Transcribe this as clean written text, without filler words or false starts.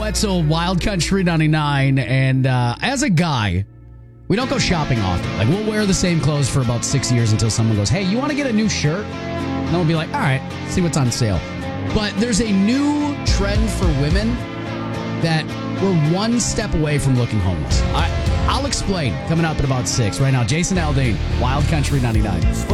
Wetzel, Wild Country 99. And as a guy, we don't go shopping often. Like, we'll wear the same clothes for about 6 years until someone goes, hey, you want to get a new shirt? And then we'll be like, all right, see what's on sale. But there's a new trend for women that we're one step away from looking homeless. I'll explain coming up at about 6. Right now, Jason Aldean, Wild Country 99.